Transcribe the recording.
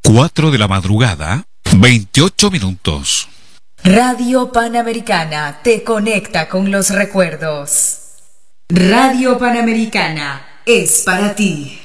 4 de la madrugada, 28 minutos. Radio Panamericana te conecta con los recuerdos. Radio Panamericana es para ti.